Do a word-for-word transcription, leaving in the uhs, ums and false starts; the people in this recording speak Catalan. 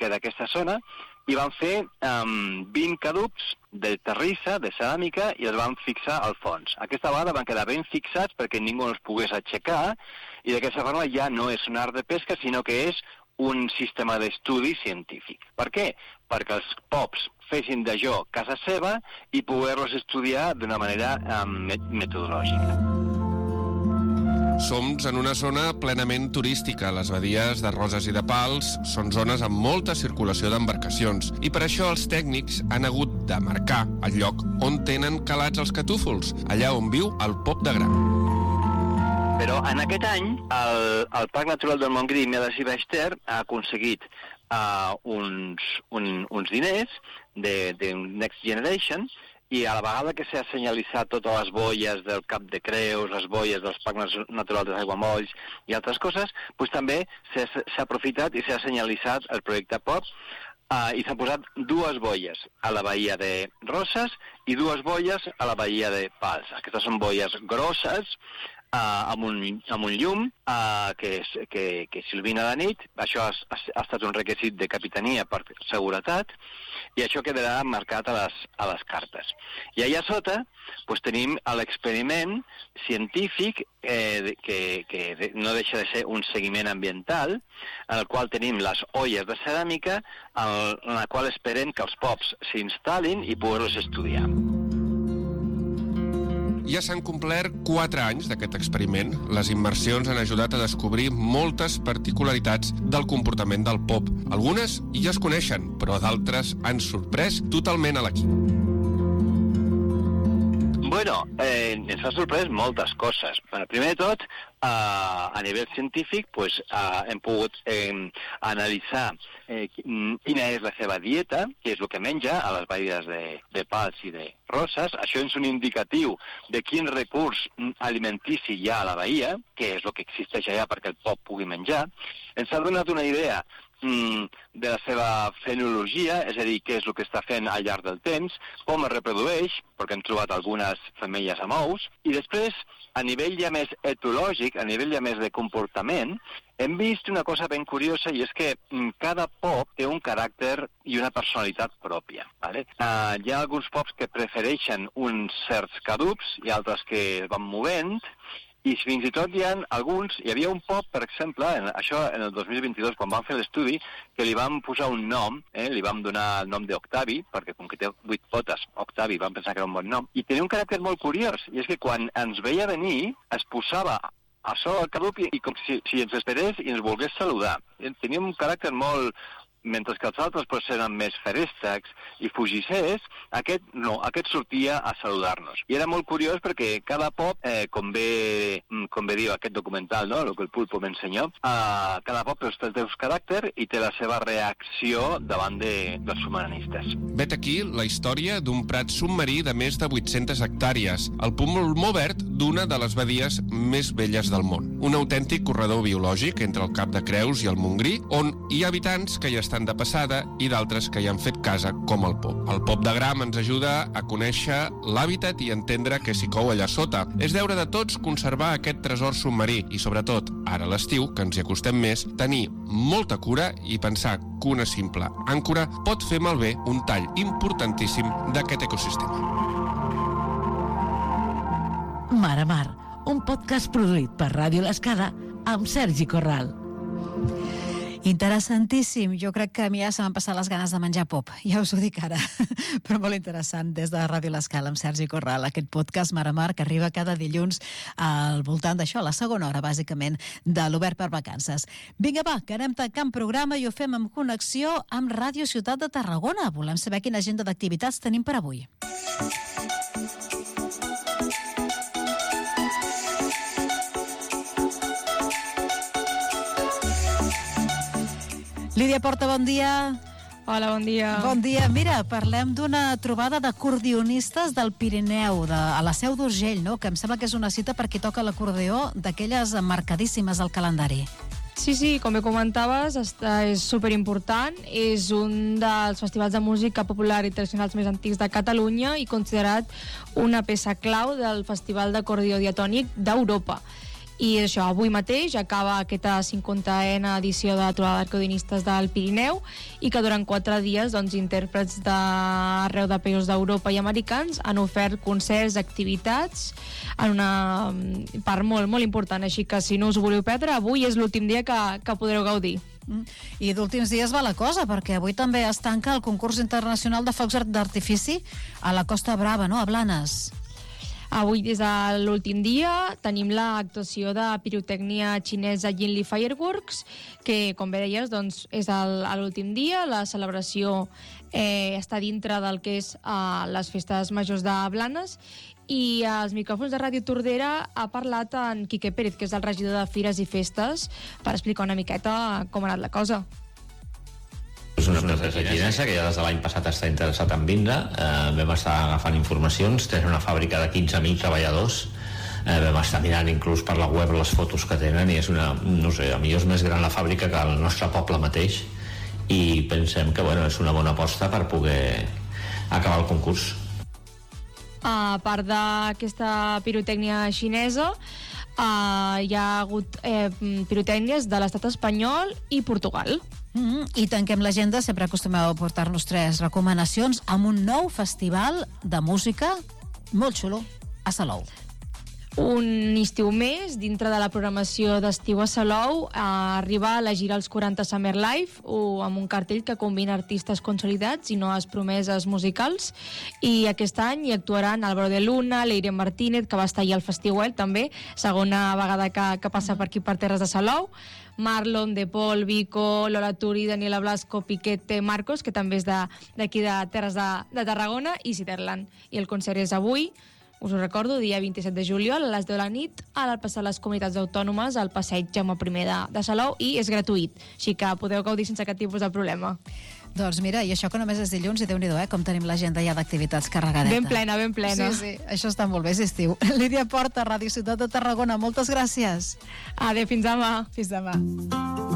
que d'aquesta zona, i van fer um, vint caducs de terrissa, de ceràmica, i els van fixar al fons. Aquesta vegada van quedar ben fixats perquè ningú els pogués aixecar, i d'aquesta forma ja no és un art de pesca, sinó que és un sistema d'estudi científic. Per què? Perquè els pops fessin d'allò casa seva i poder-los estudiar d'una manera um, metodològica. Som en una zona plenament turística. Les badies de Roses i de Pals són zones amb molta circulació d'embarcacions i per això els tècnics han hagut de marcar el lloc on tenen calats els catúfols, allà on viu el pop de gra. Però en aquest any el, el Parc Natural del Montgrí i Medes i Baix-Ter ha aconseguit uh, uns, un, uns diners de, de Next Generation, i a la vegada que s'ha senyalitzat totes les boies del Cap de Creus, les boies dels Parcs Naturals dels Aiguamolls i altres coses, doncs també s'ha aprofitat i s'ha senyalitzat el projecte P O P uh, i s'han posat dues boies a la bahia de Roses i dues boies a la bahia de Pals. Aquestes són boies grosses, Uh, amb, un, amb un llum uh, que, que, que s'il·lumina de nit. Això ha, ha estat un requisit de capitania per seguretat, i això quedarà marcat a les, a les cartes. I allà sota pues, tenim l'experiment científic eh, que, que no deixa de ser un seguiment ambiental, en el qual tenim les olles de ceràmica, en, en la qual esperem que els pops s'instal·lin i poder-los estudiar. Ja s'han complert quatre anys d'aquest experiment. Les immersions han ajudat a descobrir moltes particularitats del comportament del pop. Algunes ja es coneixen, però d'altres han sorprès totalment a l'equip. Bueno, eh, ens ha sorprès moltes coses. Bueno, primer de tot, eh, a nivell científic, pues, eh, hem pogut eh, analitzar eh, quina és la seva dieta, què és el que menja a les badies de, de Pals i de Roses. Això és un indicatiu de quin recurs alimentici hi ha a la bahia, que és el que existeix allà perquè el pop pugui menjar. Ens ha donat una idea de la seva fenologia, és a dir, què és el que està fent al llarg del temps, com es reprodueix, perquè hem trobat algunes femelles amb ous, i després, a nivell ja més etològic, a nivell ja més de comportament, hem vist una cosa ben curiosa, i és que cada pop té un caràcter i una personalitat pròpia. Vale? Uh, hi ha alguns pops que prefereixen uns certs caducs i altres que van movent, i fins i tot hi ha alguns, hi havia un pop, per exemple, en, això en el dos mil vint-i-dos, quan vam fer l'estudi, que li vam posar un nom, eh, li vam donar el nom d'Octavi, perquè com que té vuit potes, Octavi, vam pensar que era un bon nom, i tenia un caràcter molt curiós, i és que quan ens veia venir, es posava a sobre el caduc i, i com si, si ens esperés i ens volgués saludar. Tenia un caràcter molt... Mentre que els altres pues, eren més feréstecs i fugissers, aquest no, aquest sortia a saludar-nos. I era molt curiós perquè cada pop, eh, com, bé, com bé diu aquest documental, no? El que el Pulpo m'ensenyó, eh, cada pop té el seu caràcter i té la seva reacció davant de, dels submarinistes. Vet aquí la història d'un prat submarí de més de vuit-centes hectàrees, el pulmó verd d'una de les badies més velles del món. Un autèntic corredor biològic entre el Cap de Creus i el Montgrí, on hi ha habitants que hi estan de passada i d'altres que hi han fet casa, com el pop. El pop de gram ens ajuda a conèixer l'hàbitat i entendre què s'hi cou allà sota. És deure de tots conservar aquest tresor submarí i, sobretot, ara a l'estiu, que ens hi acostem més, tenir molta cura i pensar que una simple àncora pot fer malbé un tall importantíssim d'aquest ecosistema. Mar a Mar, un podcast produït per Ràdio L'Escala amb Sergi Corral. Interessantíssim. Jo crec que a mi ja se m'han passat les ganes de menjar pop, ja us ho dic ara. Però molt interessant, des de Ràdio L'Escala amb Sergi Corral, aquest podcast Mar a Mar que arriba cada dilluns al voltant d'això, a la segona hora, bàsicament, de l'Obert per Vacances. Vinga, va, que anem tancant programa i ho fem en connexió amb Ràdio Ciutat de Tarragona. Volem saber quina agenda d'activitats tenim per avui. Lídia Porta, bon dia. Hola, bon dia. Bon dia. Mira, parlem d'una trobada d'acordionistes del Pirineu, de, a la Seu d'Urgell, no? Que em sembla que és una cita per qui toca l'acordeó d'aquelles marcadíssimes al calendari. Sí, sí, com bé comentaves, està, és superimportant. És un dels festivals de música popular i tradicionals més antics de Catalunya i considerat una peça clau del Festival d'Acordió Diatònic d'Europa. I això, avui mateix acaba aquesta cinquantena edició de la trobada d'arqueodinistes del Pirineu i que durant quatre dies doncs, intèrprets d'arreu de països d'Europa i americans han ofert concerts, activitats en una part molt, molt important, així que si no us ho voleu perdre, avui és l'últim dia que, que podreu gaudir. I d'últims dies va la cosa, perquè avui també es tanca el concurs internacional de focs d'artifici a la Costa Brava, no?, a Blanes. Avui, des de l'últim dia, tenim l'actuació de pirotècnia xinesa Yinli Fireworks, que, com bé deies, doncs, és el, l'últim dia. La celebració eh, està dintre del que és eh, les festes majors de Blanes, i als micròfons de Ràdio Tordera ha parlat en Quique Pérez, que és el regidor de Fires i Festes, per explicar una miqueta com ha anat la cosa. És una empresa xinesa que ja des de l'any passat està interessat en vindre. Eh, vam estar agafant informacions, tenen una fàbrica de quinze mil treballadors, eh, vam estar mirant inclús per la web les fotos que tenen i és una, no sé, a millor és més gran la fàbrica que el nostre poble mateix, i pensem que bueno, és una bona aposta per poder acabar el concurs. A part d'aquesta pirotècnia xinesa, uh, hi ha hagut eh, pirotècnies de l'estat espanyol i Portugal. Mm-hmm. I tanquem l'agenda, sempre acostumeu a portar-nos tres recomanacions amb un nou festival de música molt xulo a Salou. Un estiu més, dintre de la programació d'estiu a Salou, eh, arriba la gira als quaranta Summer Live, o amb un cartell que combina artistes consolidats i noves promeses musicals. I aquest any hi actuaran Álvaro de Luna, Leire Martínez, que va estar ahir al Festival, també, segona vegada que, que passa per aquí per terres de Salou, Marlon, De Paul, Vico, Lola Turi, Daniela Blasco, Piquete, Marcos, que també és d'aquí de, de terres de, de Tarragona, i Ciderland. I el concert és avui, us ho recordo, dia vint-i-set de juliol, a les deu de la nit, al Passeig de les Comunitats Autònomes, al passeig Jaume I de, de Salou, i és gratuït, així que podeu gaudir sense cap tipus de problema. Doncs mira, i això que només és dilluns, i Déu-n'hi-do, eh, com tenim l'agenda ja d'activitats carregadeta. Ben plena, ben plena. Sí, sí, això està molt bé, és estiu. Lídia Porta, Ràdio Ciutat de Tarragona, moltes gràcies. Adéu, fins demà. Fins demà.